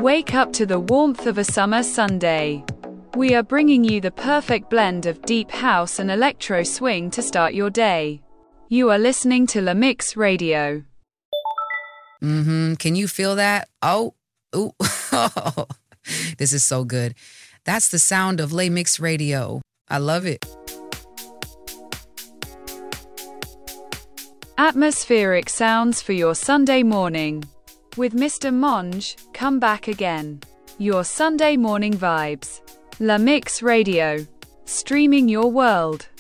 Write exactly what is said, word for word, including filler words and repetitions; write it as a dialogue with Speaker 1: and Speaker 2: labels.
Speaker 1: Wake up to the warmth of a summer Sunday. We are bringing you the perfect blend of deep house and electro swing to start your day. You are listening to La Mix Radio.
Speaker 2: Mm-hmm. Can you feel that? Oh, ooh. This is so good. That's the sound of La Mix Radio. I love it.
Speaker 1: Atmospheric sounds for your Sunday morning. With Mister Monge, come back again. Your Sunday morning vibes. La Mix Radio. Streaming your world.